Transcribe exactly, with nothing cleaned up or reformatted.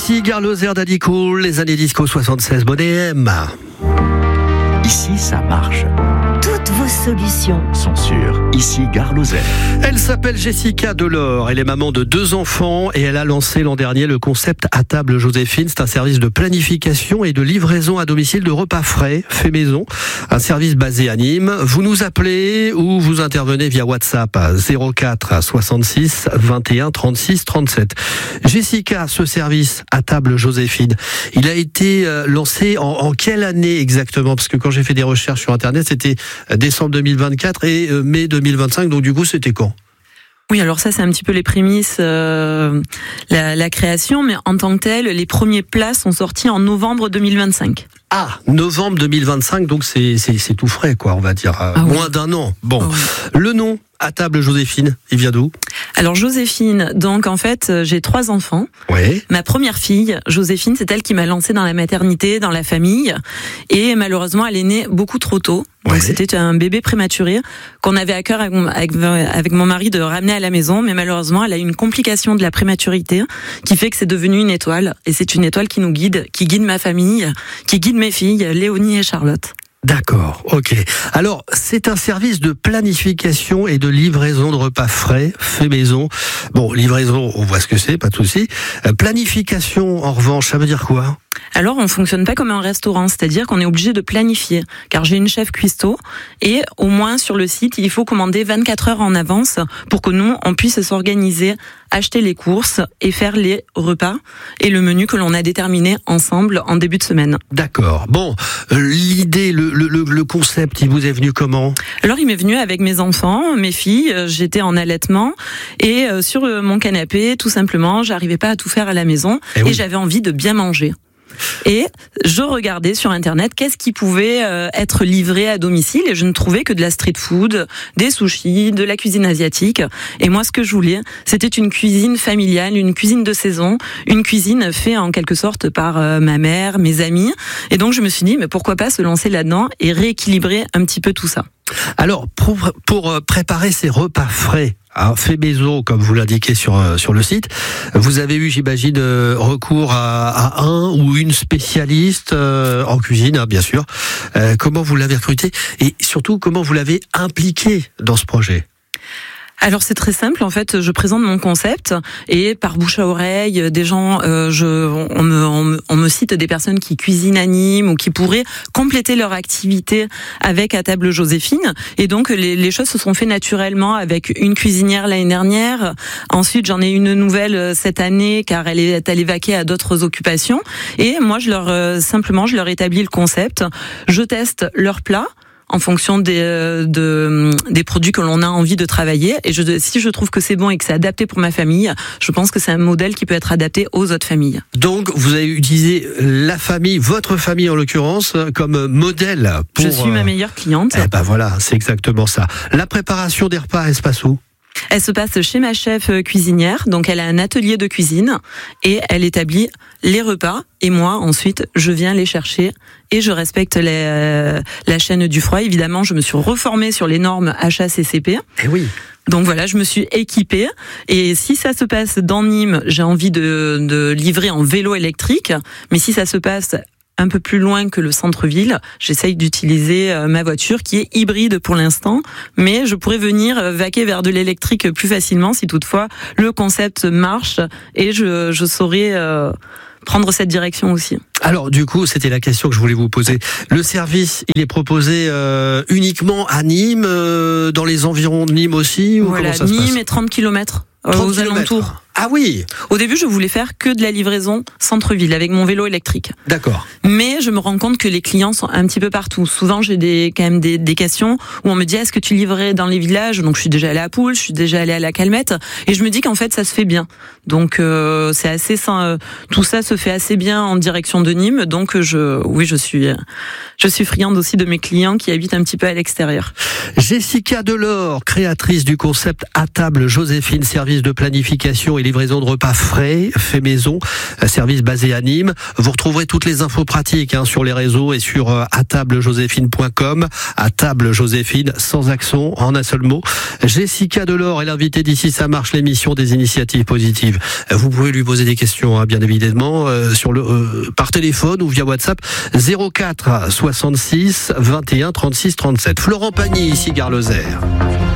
Ici Gare Lozère, Daddy Cool, les années disco soixante-seize, Bonnet M. Ici, ça marche. Toutes vos solutions sont sur Ici Gare Lozère. Elle s'appelle Jessica Delors, elle est maman de deux enfants et elle a lancé l'an dernier le concept À table Joséphine. C'est un service de planification et de livraison à domicile de repas frais, fait maison. Un service basé à Nîmes. Vous nous appelez ou vous intervenez via WhatsApp à zéro quatre soixante-six vingt et un trente-six trente-sept. Jessica, ce service À table Joséphine, il a été lancé en, en quelle année exactement? Parce que quand j'ai fait des recherches sur Internet, c'était décembre deux mille vingt-quatre et mai deux mille vingt-cinq, donc du coup c'était quand? Oui, alors ça c'est un petit peu les prémices, euh, la, la création, mais en tant que tel, les premiers plats sont sortis en novembre deux mille vingt-cinq. Ah, novembre deux mille vingt-cinq, donc c'est, c'est, c'est tout frais, quoi, on va dire, euh, ah, moins oui. d'un an. Bon, oh, oui. Le nom À table Joséphine, il vient d'où? Alors Joséphine, donc en fait, j'ai trois enfants. Oui. Ma première fille, Joséphine, c'est elle qui m'a lancée dans la maternité, dans la famille, et malheureusement, elle est née beaucoup trop tôt. Donc oui. C'était un bébé prématuré qu'on avait à cœur avec, avec, avec mon mari de ramener à la maison, mais malheureusement, elle a eu une complication de la prématurité qui fait que c'est devenu une étoile, et c'est une étoile qui nous guide, qui guide ma famille, qui guide mes filles, Léonie et Charlotte. D'accord, ok. Alors, c'est un service de planification et de livraison de repas frais, fait maison. Bon, livraison, on voit ce que c'est, pas de souci. Euh, planification, en revanche, ça veut dire quoi ? Alors, on fonctionne pas comme un restaurant, c'est-à-dire qu'on est obligé de planifier. Car j'ai une chef cuistot et au moins sur le site, il faut commander vingt-quatre heures en avance pour que nous, on puisse s'organiser, acheter les courses et faire les repas et le menu que l'on a déterminé ensemble en début de semaine. D'accord. Bon, euh, l'idée, le, le, le concept, il vous est venu comment ? Alors, il m'est venu avec mes enfants, mes filles, j'étais en allaitement et euh, sur mon canapé, tout simplement, j'arrivais pas à tout faire à la maison et, oui. et j'avais envie de bien manger. Et je regardais sur Internet qu'est-ce qui pouvait euh, être livré à domicile et je ne trouvais que de la street food, des sushis, de la cuisine asiatique. Et moi, ce que je voulais, c'était une cuisine familiale, une cuisine de saison, une cuisine faite en quelque sorte par euh, ma mère, mes amis. Et donc, je me suis dit, mais pourquoi pas se lancer là-dedans et rééquilibrer un petit peu tout ça. Alors, pour, pour préparer ces repas frais, hein, fait maison, comme vous l'indiquez sur, sur le site, vous avez eu, j'imagine, recours à, à un ou une spécialiste euh, en cuisine, hein, bien sûr. Euh, comment vous l'avez recruté et surtout, comment vous l'avez impliqué dans ce projet ? Alors c'est très simple, en fait, je présente mon concept et par bouche à oreille, des gens, euh, je, on me, on me, on me cite des personnes qui cuisinent à Nîmes ou qui pourraient compléter leur activité avec À table Joséphine. Et donc les, les choses se sont faites naturellement avec une cuisinière l'année dernière. Ensuite j'en ai une nouvelle cette année car elle est allée vaquer à d'autres occupations. Et moi je leur euh, simplement je leur établis le concept, je teste leurs plats en fonction des, de, des produits que l'on a envie de travailler. Et je, si je trouve que c'est bon et que c'est adapté pour ma famille, je pense que c'est un modèle qui peut être adapté aux autres familles. Donc, vous avez utilisé la famille, votre famille en l'occurrence, comme modèle pour... Je suis ma meilleure cliente. Eh ben voilà, c'est exactement ça. La préparation des repas, elle se passe où ? Elle se passe chez ma chef cuisinière, donc elle a un atelier de cuisine et elle établit les repas et moi ensuite je viens les chercher et je respecte les, euh, la chaîne du froid. Évidemment, je me suis reformée sur les normes H A C C P. Eh oui. Donc voilà, je me suis équipée et si ça se passe dans Nîmes, j'ai envie de, de livrer en vélo électrique, mais si ça se passe un peu plus loin que le centre-ville, j'essaye d'utiliser ma voiture qui est hybride pour l'instant, mais je pourrais venir vaquer vers de l'électrique plus facilement si toutefois le concept marche et je, je saurais euh, prendre cette direction aussi. Alors du coup, c'était la question que je voulais vous poser. Le service, il est proposé euh, uniquement à Nîmes, euh, dans les environs de Nîmes aussi ou voilà, comment ça se Nîmes passe ? et trente kilomètres. Aux alentours. Ah oui. Au début, je voulais faire que de la livraison centre-ville avec mon vélo électrique. D'accord. Mais je me rends compte que les clients sont un petit peu partout. Souvent, j'ai des, quand même des, des questions où on me dit est-ce que tu livrais dans les villages ? Donc, je suis déjà allée à Poule, je suis déjà allée à la Calmette, et je me dis qu'en fait, ça se fait bien. Donc, euh, c'est assez, euh, tout ça se fait assez bien en direction de Nîmes. Donc, je, oui, je suis, je suis friande aussi de mes clients qui habitent un petit peu à l'extérieur. Jessica Delors, créatrice du concept À table Joséphine, service de planification et livraison de repas frais, fait maison, service basé à Nîmes. Vous retrouverez toutes les infos pratiques hein, sur les réseaux et sur euh, à table joséphine point com, à table Joséphine, sans accent, en un seul mot. Jessica Delors est l'invitée d'Ici ça marche, l'émission des initiatives positives. Vous pouvez lui poser des questions, hein, bien évidemment, euh, sur le, euh, par téléphone ou via WhatsApp, zéro quatre soixante-six vingt et un trente-six trente-sept. Florent Pagny, ici Gare Lozère.